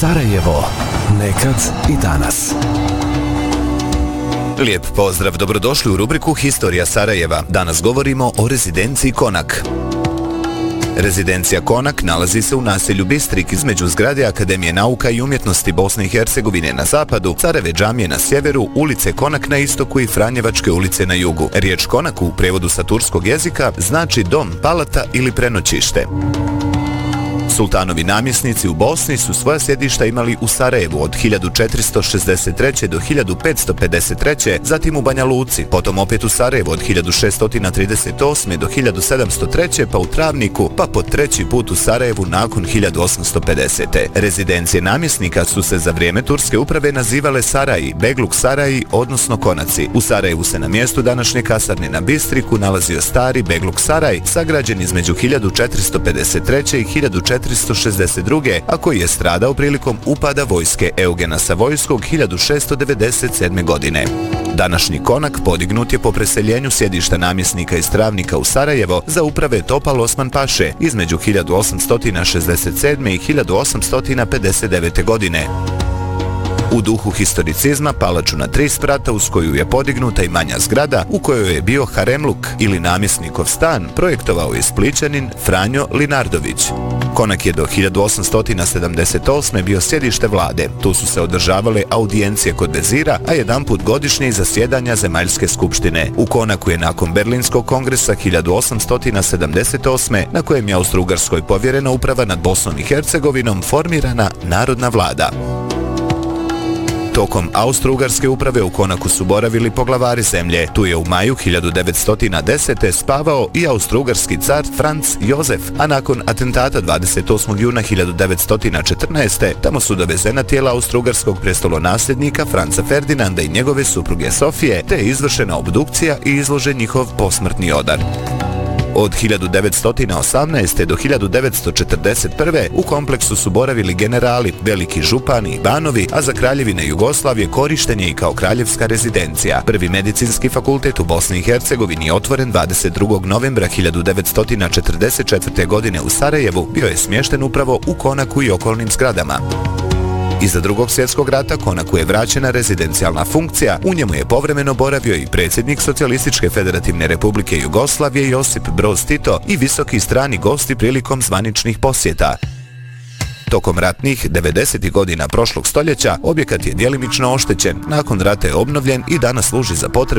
Sarajevo. Nekad i danas. Lijep pozdrav, dobrodošli u rubriku Historija Sarajeva. Danas govorimo o rezidenciji Konak. Rezidencija Konak nalazi se u naselju Bistrik između zgrade Akademije nauka i umjetnosti Bosne i Hercegovine na zapadu, Careve džamije na sjeveru, ulice Konak na istoku i Franjevačke ulice na jugu. Riječ Konak u prevodu sa turskog jezika znači dom, palata ili prenoćište. Sultanovi namjesnici u Bosni su svoja sjedišta imali u Sarajevu od 1463. do 1553. zatim u Banja Luci, potom opet u Sarajevu od 1638. do 1703. pa u Travniku, pa po treći put u Sarajevu nakon 1850. Rezidencije namjesnika su se za vrijeme turske uprave nazivale Saraji, Begluk Saraji, odnosno Konaci. U Sarajevu se na mjestu današnje kasarne na Bistriku nalazio stari Begluk Saraj, sagrađen između 1453. i 1462. a koji je stradao prilikom upada vojske Eugena Savojskog 1697. godine. Današnji Konak podignut je po preseljenju sjedišta namjesnika iz Travnika u Sarajevo za uprave Topal Osman Paše između 1867. i 1859. godine. U duhu historicizma palaču na 3 sprata uz koju je podignuta i manja zgrada u kojoj je bio haremluk ili namjesnikov stan projektovao je Splićanin Franjo Linardović. Konak je do 1878. bio sjedište vlade. Tu su se održavale audijencije kod vezira, a jedanput godišnje i zasjedanja Zemaljske skupštine. U Konaku je nakon Berlinskog kongresa 1878. na kojem je Austro-Ugarskoj povjerena uprava nad Bosnom i Hercegovinom formirana narodna vlada. Tokom Austro-Ugarske uprave u Konaku su boravili poglavari zemlje. Tu je u maju 1910. spavao i austro-ugarski car Franc Jozef, a nakon atentata 28. juna 1914. tamo su dovezena tijela austro-ugarskog prestolonasljednika Franca Ferdinanda i njegove supruge Sofije, te je izvršena obdukcija i izložen njihov posmrtni odar. Od 1918. do 1941. u kompleksu su boravili generali, veliki župani i banovi, a za kraljevine Jugoslavije korišten je i kao kraljevska rezidencija. Prvi medicinski fakultet u Bosni i Hercegovini je otvoren 22. novembra 1944. godine u Sarajevu, bio je smješten upravo u Konaku i okolnim zgradama. Iza Drugog svjetskog rata Konaku je vraćena rezidencijalna funkcija, u njemu je povremeno boravio i predsjednik Socijalističke federativne republike Jugoslavije Josip Broz Tito i visoki strani gosti prilikom zvaničnih posjeta. Tokom ratnih 90. godina prošlog stoljeća objekat je djelimično oštećen, nakon rata je obnovljen i danas služi za potrebe